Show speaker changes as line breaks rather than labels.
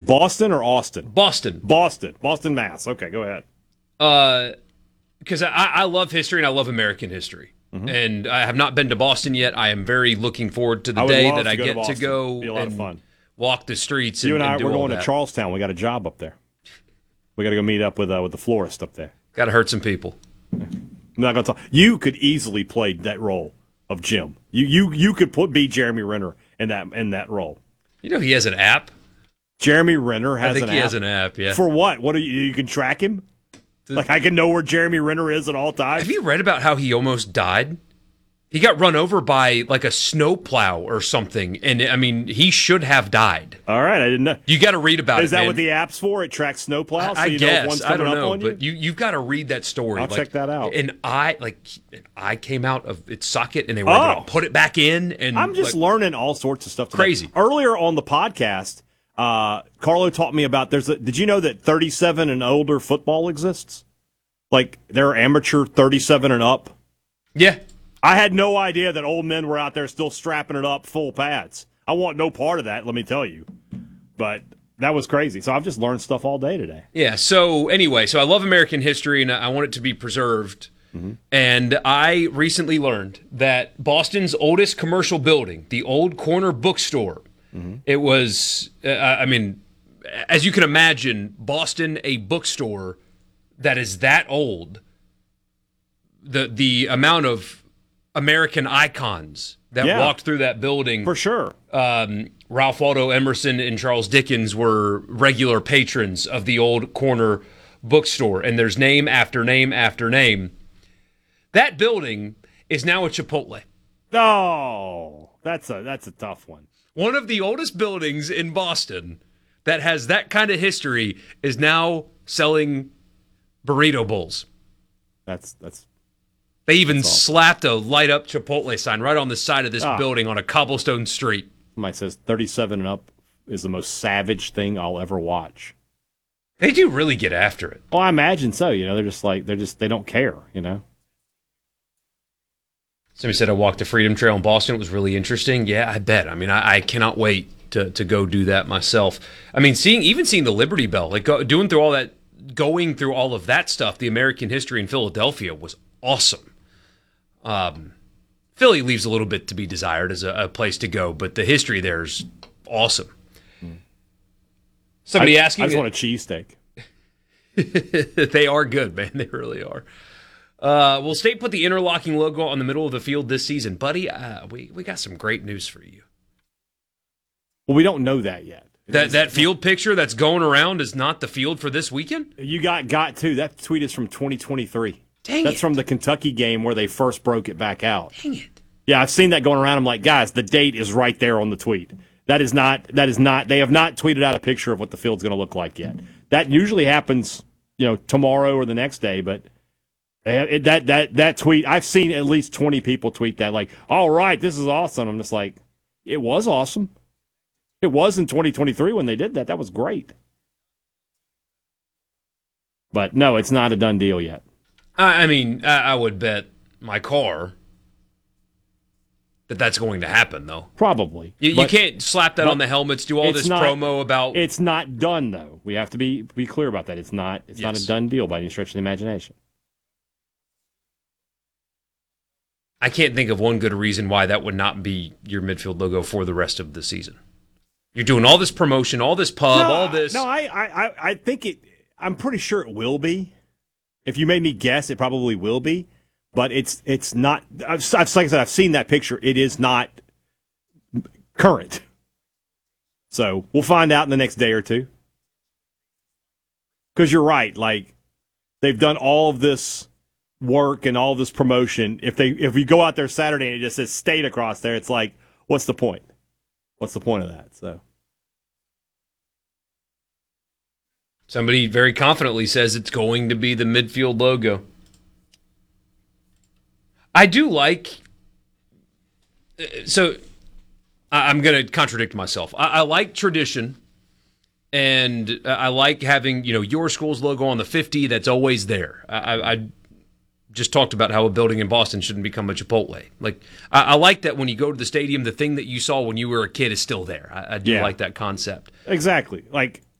Boston or Austin?
Boston.
Boston, Mass. Okay, go ahead.
Because I love history and I love American history. Mm-hmm. And I have not been to Boston yet. I am very looking forward to the day that I get to go and walk the streets.
You and I,
do
we're
all
going
that.
to Charlestown. We got a job up there. We got to go meet up with the florist up there.
Got to hurt some people.
I'm not going to talk. You could easily play that role of Jim. You could be Jeremy Renner in that role.
You know he has an app.
Jeremy Renner has an app.
I think he has an app. Yeah.
For what? What you can track him? Like I can know where Jeremy Renner is at all times.
Have you read about how he almost died? He got run over by like a snowplow or something, and I mean he should have died.
All right, I didn't know.
You got to read about it.
Is that what the app's for? It tracks snowplows, so
I
you
guess.
know if one's coming
I don't know,
up on you?
but you've got to read that story.
I'll check that out.
And I came out of its socket, and they were going to put it back in. And
I'm just learning all sorts of stuff today.
Crazy.
Earlier on the podcast, Carlo taught me about did you know that 37 and older football exists? Like, there are amateur 37 and up.
Yeah.
I had no idea that old men were out there still strapping it up full pads. I want no part of that, let me tell you. But that was crazy. So I've just learned stuff all day today.
Yeah, so anyway, I love American history, and I want it to be preserved. Mm-hmm. And I recently learned that Boston's oldest commercial building, the Old Corner Bookstore, it was, as you can imagine, Boston, a bookstore that is that old, the amount of American icons that walked through that building.
For sure.
Ralph Waldo Emerson and Charles Dickens were regular patrons of the Old Corner Bookstore, and there's name after name after name. That building is now a Chipotle.
Oh, that's a tough one.
One of the oldest buildings in Boston that has that kind of history is now selling burrito bowls. They even slapped a light up Chipotle sign right on the side of this building on a cobblestone street.
Somebody says 37 and up is the most savage thing I'll ever watch.
They do really get after it.
Well, I imagine so. They don't care,
Somebody said I walked the Freedom Trail in Boston. It was really interesting. Yeah, I bet. I mean, I cannot wait to go do that myself. I mean, seeing the Liberty Bell, going through all of that stuff, the American history in Philadelphia was awesome. Philly leaves a little bit to be desired as a place to go, but the history there is awesome. Somebody asking,
I just want a cheesesteak.
They are good, man. They really are. Will State put the interlocking logo on the middle of the field this season? Buddy, we got some great news for you.
Well, we don't know that yet.
That field picture that's going around is not the field for this weekend?
You got to. That tweet is from 2023.
Dang
That's from the Kentucky game where they first broke it back out.
Dang it.
Yeah, I've seen that going around. I'm like, guys, the date is right there on the tweet. That is not, they have not tweeted out a picture of what the field's going to look like yet. That usually happens, tomorrow or the next day, but that tweet, I've seen at least 20 people tweet that, like, all right, this is awesome. I'm just like, it was awesome. It was in 2023 when they did that. That was great. But no, it's not a done deal yet.
I mean, I would bet my car that's going to happen, though.
Probably.
You can't slap that on the helmets, do all this promo about...
It's not done, though. We have to be clear about that. It's not a done deal by any stretch of the imagination.
I can't think of one good reason why that would not be your midfield logo for the rest of the season. You're doing all this promotion, all this pub, all this...
No, I think it... I'm pretty sure it will be. If you made me guess, it probably will be. But it's not... like I said, I've seen that picture. It is not current. So we'll find out in the next day or two. Because you're right. Like, they've done all of this work and all this promotion. If we go out there Saturday and it just says State across there, it's like, what's the point? What's the point of that? So
somebody very confidently says it's going to be the midfield logo. I do like... So I'm going to contradict myself. I like tradition, and I like having your school's logo on the 50 that's always there. I just talked about how a building in Boston shouldn't become a Chipotle. Like I like that when you go to the stadium, the thing that you saw when you were a kid is still there. I do like that concept.
Exactly. Like